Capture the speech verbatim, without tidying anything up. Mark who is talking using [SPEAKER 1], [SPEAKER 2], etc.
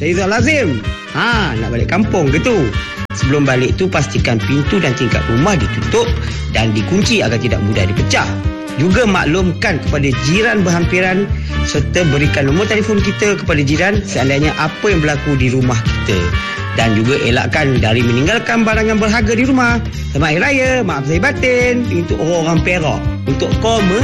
[SPEAKER 1] Sayyidul Azim. Ha, nak balik kampung ke tu? Sebelum balik tu, pastikan pintu dan tingkap rumah ditutup dan dikunci agar tidak mudah dipecah. Juga maklumkan kepada jiran berhampiran serta berikan nombor telefon kita kepada jiran seandainya apa yang berlaku di rumah kita. Dan juga elakkan dari meninggalkan barang yang berharga di rumah. Selamat Hari Raya, maaf zahir batin untuk orang-orang Perak. Untuk koma